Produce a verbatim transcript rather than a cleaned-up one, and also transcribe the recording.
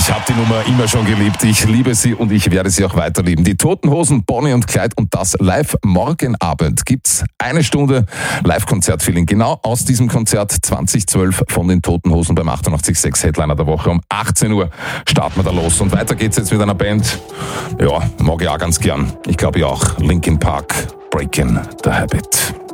Ich habe die Nummer immer schon geliebt. Ich liebe sie und ich werde sie auch weiterlieben. Die Toten Hosen, Bonnie und Clyde und das live morgen Abend gibt's eine Stunde Live-Konzert-Feeling. Genau aus diesem Konzert zwanzig zwölf von den Toten Hosen beim achtundachtzig Komma sechs Headliner der Woche. Um achtzehn Uhr starten wir da los. Und weiter geht's jetzt mit einer Band. Ja, mag ich auch ganz gern. Ich glaube ja auch. Linkin Park, Breaking the Habit.